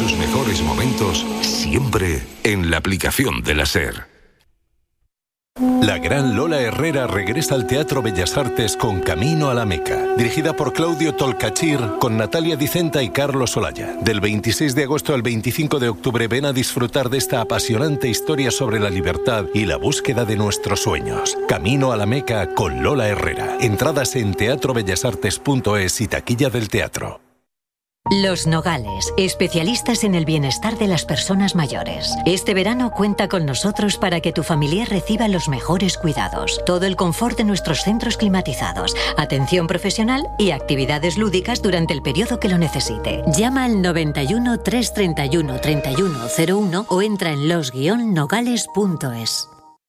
tus mejores momentos siempre en la aplicación de la SER. La gran Lola Herrera regresa al Teatro Bellas Artes con Camino a la Meca, dirigida por Claudio Tolcachir, con Natalia Dicenta y Carlos Olaya. Del 26 de agosto al 25 de octubre ven a disfrutar de esta apasionante historia sobre la libertad y la búsqueda de nuestros sueños. Camino a la Meca con Lola Herrera. Entradas en teatrobellasartes.es y taquilla del teatro. Los Nogales, especialistas en el bienestar de las personas mayores. Este verano cuenta con nosotros para que tu familia reciba los mejores cuidados. Todo el confort de nuestros centros climatizados, atención profesional y actividades lúdicas durante el periodo que lo necesite. Llama al 91 331 3101 o entra en los-nogales.es.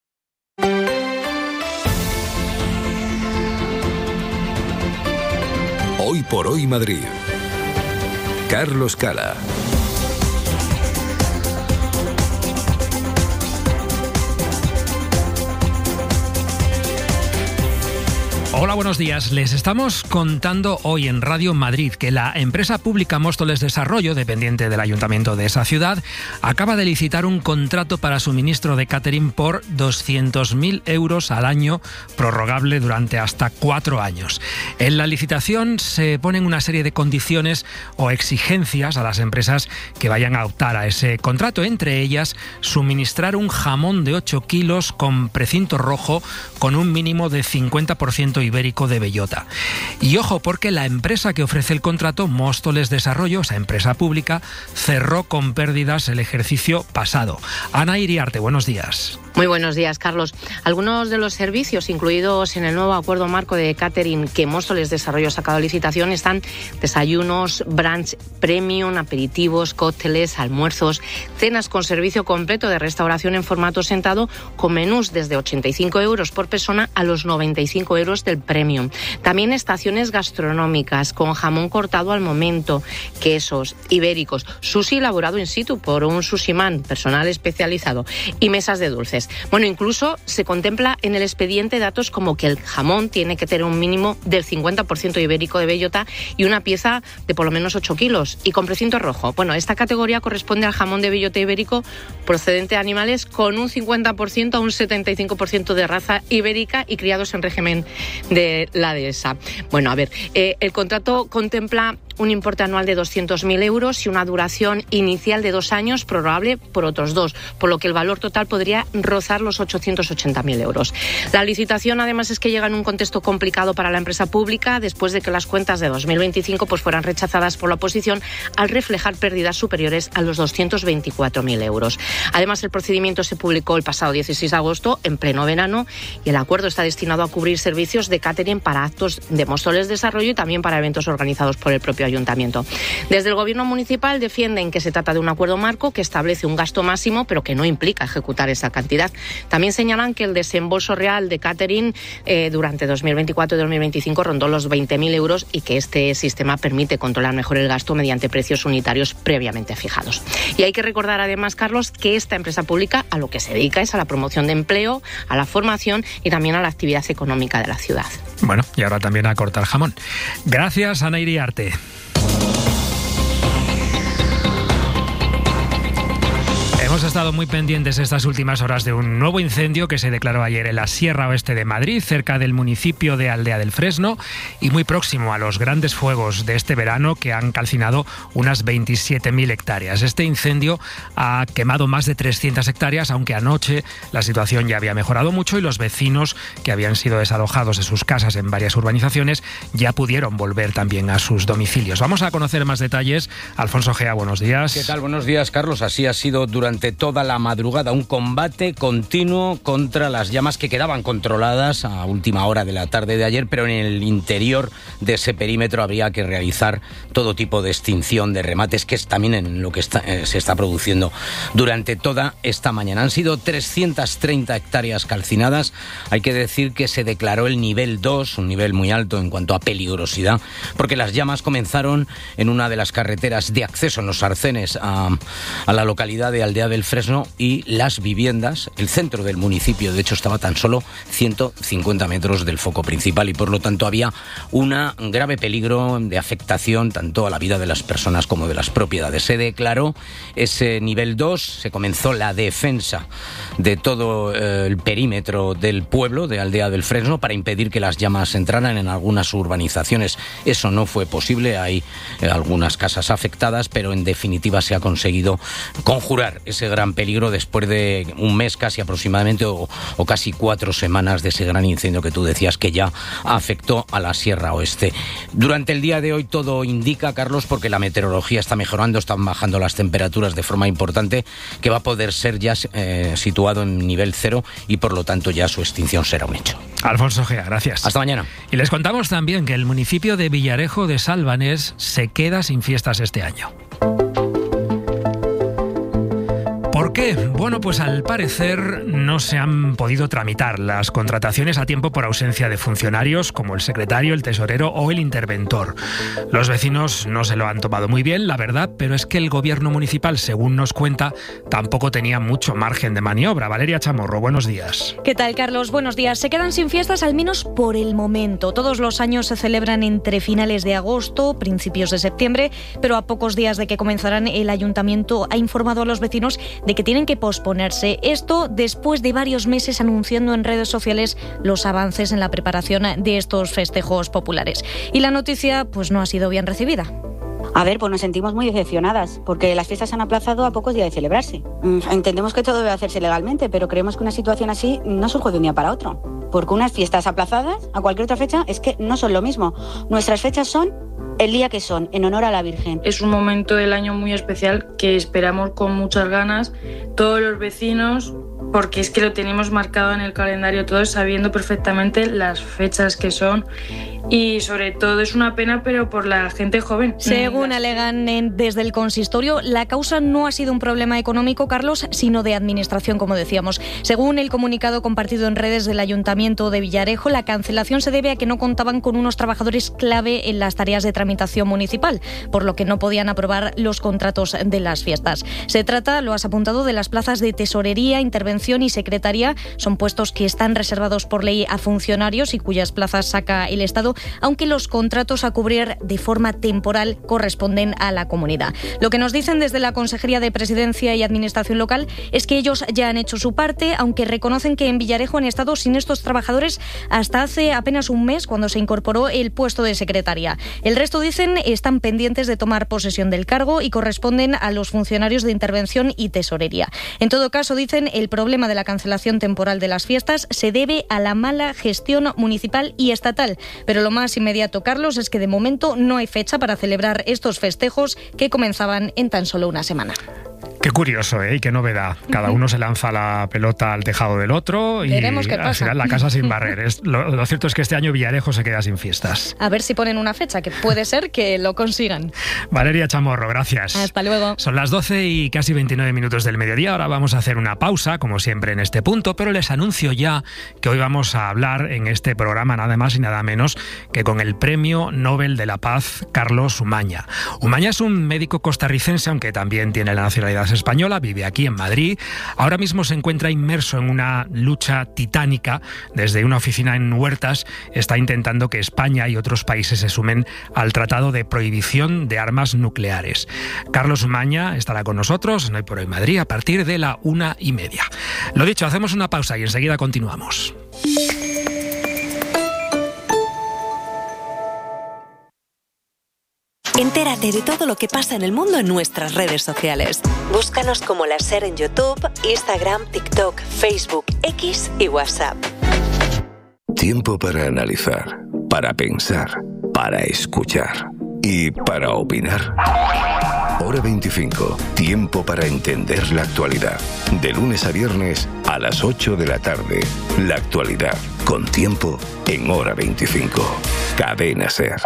Hoy por hoy Madrid. Carlos Cala. Hola, buenos días. Les estamos contando hoy en Radio Madrid que la empresa pública Móstoles Desarrollo, dependiente del ayuntamiento de esa ciudad, acaba de licitar un contrato para suministro de catering por 200.000 euros al año, prorrogable durante hasta 4 años. En la licitación se ponen una serie de condiciones o exigencias a las empresas que vayan a optar a ese contrato, entre ellas suministrar un jamón de 8 kilos con precinto rojo con un mínimo de 50% ibérico de bellota. Y ojo, porque la empresa que ofrece el contrato, Móstoles Desarrollo, esa empresa pública, cerró con pérdidas el ejercicio pasado. Ana Iriarte, buenos días. Muy buenos días, Carlos. Algunos de los servicios incluidos en el nuevo acuerdo marco de catering que Móstoles Desarrollo ha sacado a licitación están desayunos, brunch premium, aperitivos, cócteles, almuerzos, cenas con servicio completo de restauración en formato sentado con menús desde 85 euros por persona a los 95 euros del premium. También estaciones gastronómicas con jamón cortado al momento, quesos ibéricos, sushi elaborado in situ por un sushiman personal especializado y mesas de dulces. Bueno, incluso se contempla en el expediente datos como que el jamón tiene que tener un mínimo del 50% ibérico de bellota y una pieza de por lo menos 8 kilos y con precinto rojo. Bueno, esta categoría corresponde al jamón de bellota ibérico procedente de animales con un 50% a un 75% de raza ibérica y criados en régimen de la dehesa. Bueno, a ver, el contrato contempla un importe anual de 200.000 euros y una duración inicial de 2 años, prorrogable por otros 2, por lo que el valor total podría rozar los 880.000 euros. La licitación, además, es que llega en un contexto complicado para la empresa pública, después de que las cuentas de 2025 fueran rechazadas por la oposición al reflejar pérdidas superiores a los 224.000 euros. Además, el procedimiento se publicó el pasado 16 de agosto, en pleno verano, y el acuerdo está destinado a cubrir servicios de catering para actos de Móstoles Desarrollo y también para eventos organizados por el propio ayuntamiento. Desde el gobierno municipal defienden que se trata de un acuerdo marco que establece un gasto máximo, pero que no implica ejecutar esa cantidad. También señalan que el desembolso real de catering durante 2024 y 2025 rondó los 20.000 euros y que este sistema permite controlar mejor el gasto mediante precios unitarios previamente fijados. Y hay que recordar además, Carlos, que esta empresa pública a lo que se dedica es a la promoción de empleo, a la formación y también a la actividad económica de la ciudad. Bueno, y ahora también a cortar jamón. Gracias, Ana Iriarte. Hemos estado muy pendientes estas últimas horas de un nuevo incendio que se declaró ayer en la Sierra Oeste de Madrid, cerca del municipio de Aldea del Fresno, y muy próximo a los grandes fuegos de este verano que han calcinado unas 27.000 hectáreas. Este incendio ha quemado más de 300 hectáreas, aunque anoche la situación ya había mejorado mucho y los vecinos que habían sido desalojados de sus casas en varias urbanizaciones ya pudieron volver también a sus domicilios. Vamos a conocer más detalles. Alfonso Gea, buenos días. ¿Qué tal? Buenos días, Carlos. Así ha sido durante toda la madrugada un combate continuo contra las llamas que quedaban controladas a última hora de la tarde de ayer, pero en el interior de ese perímetro habría que realizar todo tipo de extinción de remates, que es también en lo que se está produciendo durante toda esta mañana. Han sido 330 hectáreas calcinadas. Hay que decir que se declaró el nivel 2, un nivel muy alto en cuanto a peligrosidad, porque las llamas comenzaron en una de las carreteras de acceso en los arcenes a la localidad de Aldea del Fresno, y las viviendas, el centro del municipio, de hecho, estaba tan solo 150 metros del foco principal y por lo tanto había un grave peligro de afectación tanto a la vida de las personas como de las propiedades. Se declaró ese nivel 2, se comenzó la defensa de todo el perímetro del pueblo, de Aldea del Fresno, para impedir que las llamas entraran en algunas urbanizaciones. Eso no fue posible, hay algunas casas afectadas, pero en definitiva se ha conseguido conjurar ese gran peligro después de un mes casi aproximadamente o casi 4 semanas de ese gran incendio que tú decías que ya afectó a la Sierra Oeste. Durante el día de hoy todo indica, Carlos, porque la meteorología está mejorando, están bajando las temperaturas de forma importante, que va a poder ser ya situado en nivel 0 y por lo tanto ya su extinción será un hecho. Alfonso Gea, gracias. Hasta mañana. Y les contamos también que el municipio de Villarejo de Salvanés se queda sin fiestas este año. ¿Por qué? Bueno, pues al parecer no se han podido tramitar las contrataciones a tiempo por ausencia de funcionarios como el secretario, el tesorero o el interventor. Los vecinos no se lo han tomado muy bien, la verdad, pero es que el gobierno municipal, según nos cuenta, tampoco tenía mucho margen de maniobra. Valeria Chamorro, buenos días. ¿Qué tal, Carlos? Buenos días. Se quedan sin fiestas al menos por el momento. Todos los años se celebran entre finales de agosto, principios de septiembre, pero a pocos días de que comenzarán, el ayuntamiento ha informado a los vecinos de que tienen que posponerse. Esto después de varios meses anunciando en redes sociales los avances en la preparación de estos festejos populares. Y la noticia pues no ha sido bien recibida. A ver, pues nos sentimos muy decepcionadas, porque las fiestas se han aplazado a pocos días de celebrarse. Entendemos que todo debe hacerse legalmente, pero creemos que una situación así no surge de un día para otro. Porque unas fiestas aplazadas a cualquier otra fecha es que no son lo mismo. Nuestras fechas son el día que son, en honor a la Virgen. Es un momento del año muy especial que esperamos con muchas ganas todos los vecinos, porque es que lo tenemos marcado en el calendario todos, sabiendo perfectamente las fechas que son, y sobre todo es una pena, pero por la gente joven. Según alegan desde el consistorio, la causa no ha sido un problema económico, Carlos, sino de administración, como decíamos. Según el comunicado compartido en redes del Ayuntamiento de Villarejo, la cancelación se debe a que no contaban con unos trabajadores clave en las tareas de tramitación municipal, por lo que no podían aprobar los contratos de las fiestas. Se trata, lo has apuntado, de las plazas de tesorería, intervención y secretaría. Son puestos que están reservados por ley a funcionarios y cuyas plazas saca el Estado, aunque los contratos a cubrir de forma temporal corresponden a la comunidad. Lo que nos dicen desde la Consejería de Presidencia y Administración Local es que ellos ya han hecho su parte, aunque reconocen que en Villarejo han estado sin estos trabajadores hasta hace apenas un mes, cuando se incorporó el puesto de secretaria. El resto, dicen, están pendientes de tomar posesión del cargo y corresponden a los funcionarios de intervención y tesorería. En todo caso, dicen, el problema de la cancelación temporal de las fiestas se debe a la mala gestión municipal y estatal. Pero lo más inmediato, Carlos, es que de momento no hay fecha para celebrar estos festejos que comenzaban en tan solo una semana. Qué curioso, ¿eh? Y qué novedad. Cada uno se lanza la pelota al tejado del otro y veremos qué pasa. Al final la casa sin barrer. Lo cierto es que este año Villarejo se queda sin fiestas. A ver si ponen una fecha, que puede ser que lo consigan. Valeria Chamorro, gracias. Hasta luego. Son las 12 y casi 29 minutos del mediodía. Ahora vamos a hacer una pausa, como siempre en este punto, pero les anuncio ya que hoy vamos a hablar en este programa nada más y nada menos que con el Premio Nobel de la Paz, Carlos Umaña. Umaña es un médico costarricense, aunque también tiene la nacionalidad española, vive aquí en Madrid. Ahora mismo se encuentra inmerso en una lucha titánica. Desde una oficina en Huertas está intentando que España y otros países se sumen al Tratado de Prohibición de Armas Nucleares. Carlos Umaña estará con nosotros en Hoy por Hoy Madrid a partir de la 1:30. Lo dicho, hacemos una pausa y enseguida continuamos. Entérate de todo lo que pasa en el mundo en nuestras redes sociales. Búscanos como La SER en YouTube, Instagram, TikTok, Facebook, X y WhatsApp. Tiempo para analizar, para pensar, para escuchar y para opinar. Hora 25. Tiempo para entender la actualidad. De lunes a viernes a las 8 de la tarde. La actualidad con tiempo en Hora 25. Cadena SER.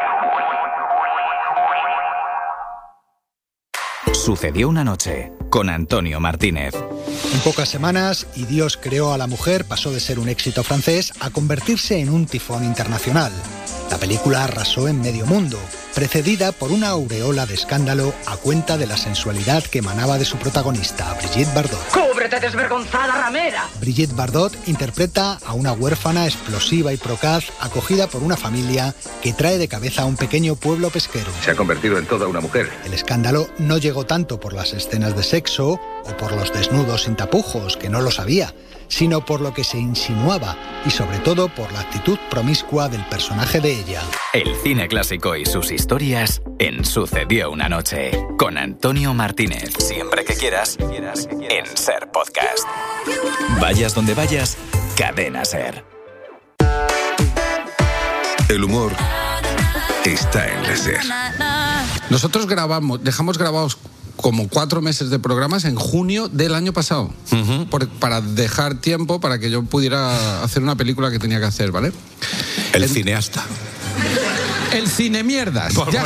Sucedió una noche con Antonio Martínez. En pocas semanas, Y Dios creó a la mujer pasó de ser un éxito francés a convertirse en un tifón internacional. La película arrasó en medio mundo. precedida por una aureola de escándalo a cuenta de la sensualidad que emanaba de su protagonista, Brigitte Bardot. ¡Cúbrete, desvergonzada ramera! Brigitte Bardot interpreta a una huérfana explosiva y procaz acogida por una familia que trae de cabeza a un pequeño pueblo pesquero. Se ha convertido en toda una mujer. El escándalo no llegó tanto por las escenas de sexo o por los desnudos sin tapujos, que no lo sabía, sino por lo que se insinuaba y sobre todo por la actitud promiscua del personaje de ella. El cine clásico y sus historias en Sucedió una noche, con Antonio Martínez. Siempre que quieras, en SER Podcast. Vayas donde vayas, Cadena SER. El humor está en la SER. Nosotros dejamos grabados como 4 meses de programas en junio del año pasado, para dejar tiempo para que yo pudiera hacer una película que tenía que hacer, ¿vale? El cineasta. El cine mierdas. Ya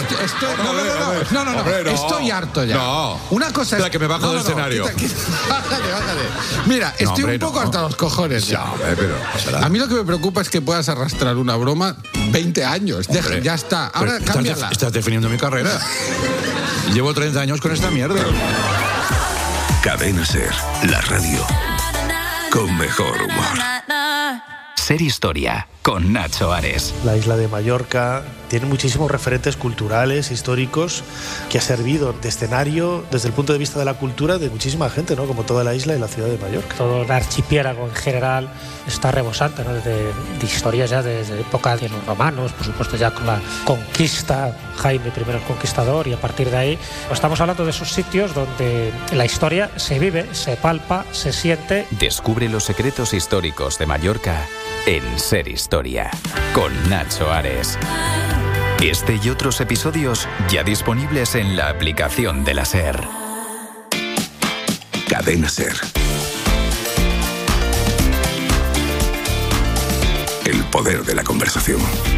estoy harto ya. No. Una cosa es que me bajo del escenario. Bájate. Mira, estoy un poco hasta los cojones ya. A mí lo que me preocupa es que puedas arrastrar una broma 20 años. Ya está. Ahora cámbiala. Estás definiendo mi carrera. Llevo 30 años con esta mierda. Cadena SER, la radio con mejor humor. SER Historia, con Nacho Ares. La isla de Mallorca tiene muchísimos referentes culturales, históricos, que ha servido de escenario desde el punto de vista de la cultura de muchísima gente, ¿no? Como toda la isla y la ciudad de Mallorca. Todo el archipiélago en general está rebosante, ¿no? de historias ya desde época de los romanos, por supuesto ya con la conquista, Jaime I el Conquistador, y a partir de ahí estamos hablando de esos sitios donde la historia se vive, se palpa, se siente. Descubre los secretos históricos de Mallorca en SER Historia, con Nacho Ares. Este y otros episodios ya disponibles en la aplicación de la SER. Cadena SER. El poder de la conversación.